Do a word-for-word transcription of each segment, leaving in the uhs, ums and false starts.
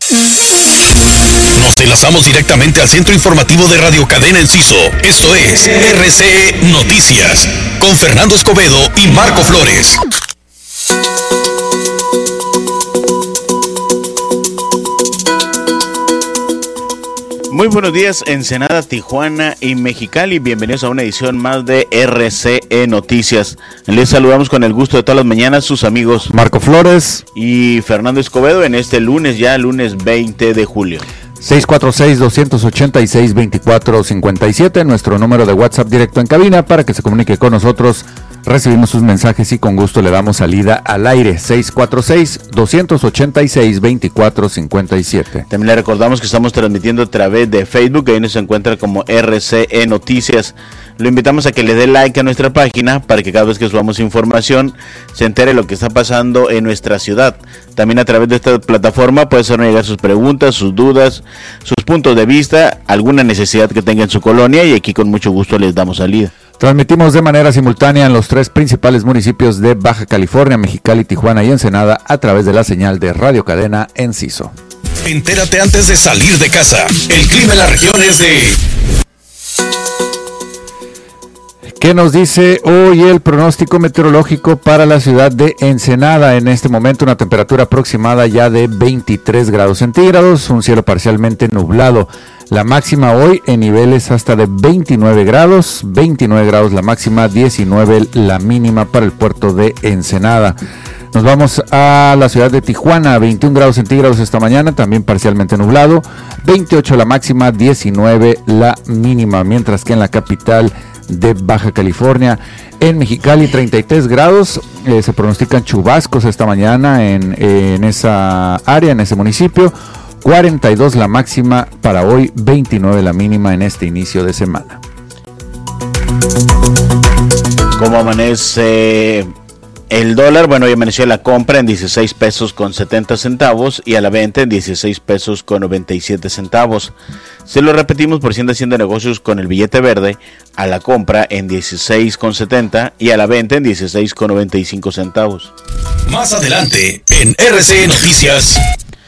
Nos enlazamos directamente al centro informativo de Radio Cadena Enciso. Esto es R C E Noticias, con Fernando Escobedo y Marco Flores. Muy buenos días, Ensenada, Tijuana y Mexicali. Bienvenidos a una edición más de R C E Noticias. Les saludamos con el gusto de todas las mañanas sus amigos Marco Flores y Fernando Escobedo en este lunes, ya lunes veinte de julio. seis cuatro seis, dos ocho seis, dos cuatro cinco siete, nuestro número de WhatsApp directo en cabina para que se comunique con nosotros. Recibimos sus mensajes y con gusto le damos salida al aire. seis cuatro seis, dos ocho seis, dos cuatro cinco siete. También le recordamos que estamos transmitiendo a través de Facebook, ahí nos encuentra como R C E Noticias. Lo invitamos a que le dé like a nuestra página para que cada vez que subamos información se entere lo que está pasando en nuestra ciudad. También a través de esta plataforma puede hacernos llegar sus preguntas, sus dudas, sus puntos de vista, alguna necesidad que tenga en su colonia, y aquí con mucho gusto les damos salida. Transmitimos de manera simultánea en los tres principales municipios de Baja California, Mexicali, Tijuana y Ensenada a través de la señal de Radio Cadena Enciso. Entérate antes de salir de casa. El clima en la región es de... ¿Qué nos dice hoy el pronóstico meteorológico para la ciudad de Ensenada? En este momento una temperatura aproximada ya de veintitrés grados centígrados, un cielo parcialmente nublado. La máxima hoy en niveles hasta de veintinueve grados, veintinueve grados la máxima, diecinueve la mínima para el puerto de Ensenada. Nos vamos a la ciudad de Tijuana, veintiún grados centígrados esta mañana, también parcialmente nublado, veintiocho la máxima, diecinueve la mínima, mientras que en la capital de Baja California, en Mexicali, treinta y tres grados, eh, se pronostican chubascos esta mañana en, en esa área, en ese municipio, cuarenta y dos la máxima para hoy, veintinueve la mínima en este inicio de semana. ¿Cómo amanece el dólar? Bueno, hoy amaneció la compra en dieciséis pesos con setenta centavos y a la venta en dieciséis pesos con noventa y siete centavos. Se lo repetimos por si anda haciendo negocios con el billete verde, a la compra en dieciséis con setenta y a la venta en dieciséis con noventa y cinco centavos. Más adelante en R C E Noticias.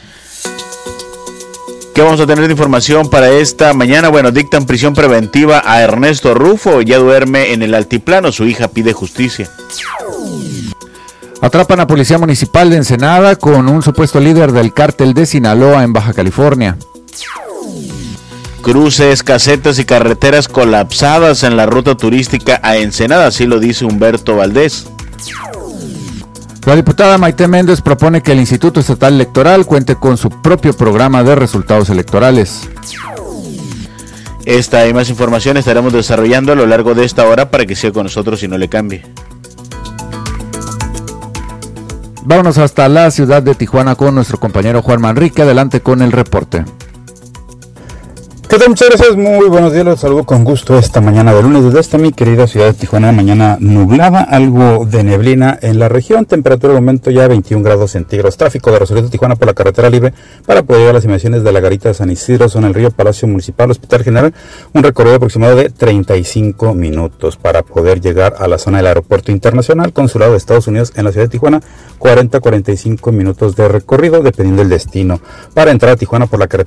¿Qué vamos a tener de información para esta mañana? Bueno, dictan prisión preventiva a Ernesto Rufo, ya duerme en el altiplano, su hija pide justicia. Atrapan a Policía Municipal de Ensenada con un supuesto líder del cártel de Sinaloa en Baja California. Cruces, casetas y carreteras colapsadas en la ruta turística a Ensenada, así lo dice Humberto Valdés. La diputada Maite Méndez propone que el Instituto Estatal Electoral cuente con su propio programa de resultados electorales. Esta y más información estaremos desarrollando a lo largo de esta hora para que siga con nosotros y no le cambie. Vámonos hasta la ciudad de Tijuana con nuestro compañero Juan Manrique. Adelante con el reporte. ¿Qué tal? Muchas gracias, muy buenos días, los saludo con gusto esta mañana de lunes desde esta mi querida ciudad de Tijuana. Mañana nublada, algo de neblina en la región, temperatura de momento ya veintiún grados centígrados. Tráfico de Rosarito Tijuana por la carretera libre para poder llegar a las inmediaciones de la Garita de San Isidro, zona del Río, Palacio Municipal, Hospital General, un recorrido aproximado de treinta y cinco minutos para poder llegar a la zona del Aeropuerto Internacional, Consulado de Estados Unidos en la ciudad de Tijuana, cuarenta a cuarenta y cinco minutos de recorrido dependiendo del destino. Para entrar a Tijuana por la carretera